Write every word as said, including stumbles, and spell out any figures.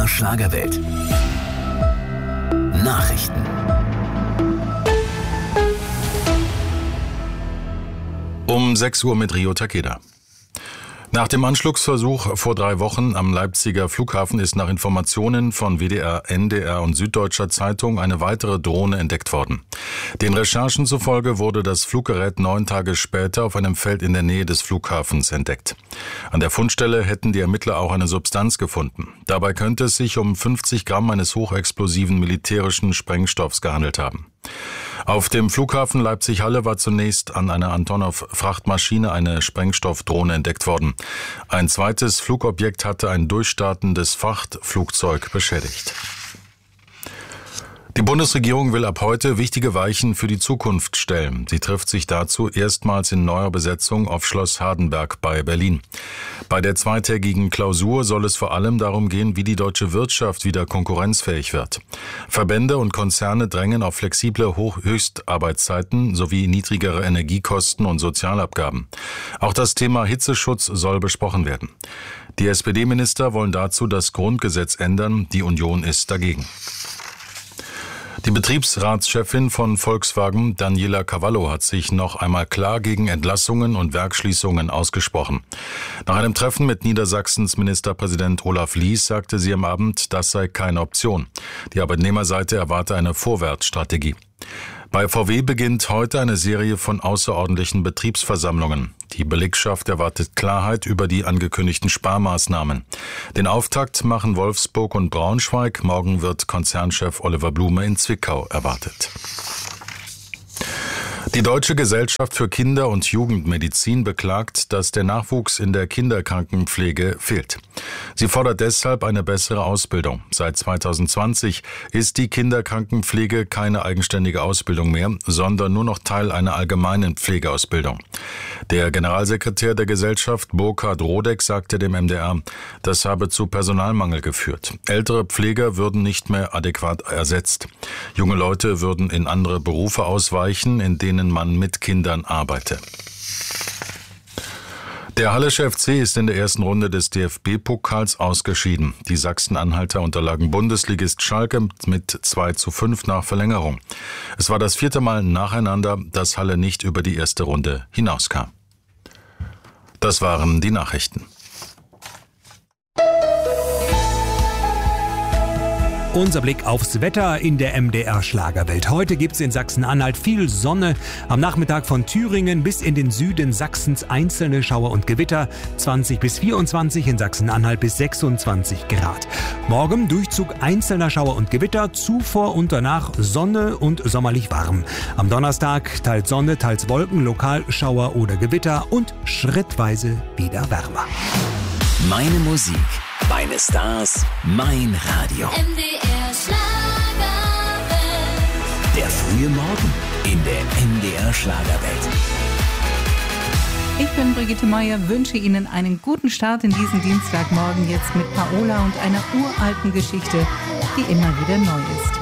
R Schlagerwelt. Nachrichten. Um sechs Uhr mit Rio Takeda. Nach dem Anschlugsversuch vor drei Wochen am Leipziger Flughafen ist nach Informationen von W D R, N D R und Süddeutscher Zeitung eine weitere Drohne entdeckt worden. Den Recherchen zufolge wurde das Fluggerät neun Tage später auf einem Feld in der Nähe des Flughafens entdeckt. An der Fundstelle hätten die Ermittler auch eine Substanz gefunden. Dabei könnte es sich um fünfzig Gramm eines hochexplosiven militärischen Sprengstoffs gehandelt haben. Auf dem Flughafen Leipzig-Halle war zunächst an einer Antonov-Frachtmaschine eine Sprengstoffdrohne entdeckt worden. Ein zweites Flugobjekt hatte ein durchstartendes Frachtflugzeug beschädigt. Die Bundesregierung will ab heute wichtige Weichen für die Zukunft stellen. Sie trifft sich dazu erstmals in neuer Besetzung auf Schloss Hardenberg bei Berlin. Bei der zweitägigen Klausur soll es vor allem darum gehen, wie die deutsche Wirtschaft wieder konkurrenzfähig wird. Verbände und Konzerne drängen auf flexible Hoch- Höchstarbeitszeiten sowie niedrigere Energiekosten und Sozialabgaben. Auch das Thema Hitzeschutz soll besprochen werden. Die S P D-Minister wollen dazu das Grundgesetz ändern. Die Union ist dagegen. Die Betriebsratschefin von Volkswagen, Daniela Cavallo, hat sich noch einmal klar gegen Entlassungen und Werksschließungen ausgesprochen. Nach einem Treffen mit Niedersachsens Ministerpräsident Olaf Lies sagte sie am Abend, das sei keine Option. Die Arbeitnehmerseite erwarte eine Vorwärtsstrategie. Bei V W beginnt heute eine Serie von außerordentlichen Betriebsversammlungen. Die Belegschaft erwartet Klarheit über die angekündigten Sparmaßnahmen. Den Auftakt machen Wolfsburg und Braunschweig. Morgen wird Konzernchef Oliver Blume in Zwickau erwartet. Die Deutsche Gesellschaft für Kinder- und Jugendmedizin beklagt, dass der Nachwuchs in der Kinderkrankenpflege fehlt. Sie fordert deshalb eine bessere Ausbildung. Seit zweitausendzwanzig ist die Kinderkrankenpflege keine eigenständige Ausbildung mehr, sondern nur noch Teil einer allgemeinen Pflegeausbildung. Der Generalsekretär der Gesellschaft, Burkhard Rodeck, sagte dem M D R, das habe zu Personalmangel geführt. Ältere Pfleger würden nicht mehr adäquat ersetzt. Junge Leute würden in andere Berufe ausweichen, in denen man mit Kindern arbeite. Der Hallische F C ist in der ersten Runde des D F B-Pokals ausgeschieden. Die Sachsen-Anhalter unterlagen Bundesligist Schalke mit zwei zu fünf nach Verlängerung. Es war das vierte Mal nacheinander, dass Halle nicht über die erste Runde hinauskam. Das waren die Nachrichten. Unser Blick aufs Wetter in der M D R Schlagerwelt. Heute gibt's in Sachsen-Anhalt viel Sonne. Am Nachmittag von Thüringen bis in den Süden Sachsens einzelne Schauer und Gewitter. zwanzig bis vierundzwanzig, in Sachsen-Anhalt bis sechsundzwanzig Grad. Morgen Durchzug einzelner Schauer und Gewitter, zuvor und danach Sonne und sommerlich warm. Am Donnerstag teils Sonne, teils Wolken, lokal Schauer oder Gewitter und schrittweise wieder wärmer. Meine Musik, meine Stars, mein Radio. M D R Schlagerwelt. Der frühe Morgen in der M D R Schlagerwelt. Ich bin Brigitte Meier, wünsche Ihnen einen guten Start in diesen Dienstagmorgen jetzt mit Paola und einer uralten Geschichte, die immer wieder neu ist.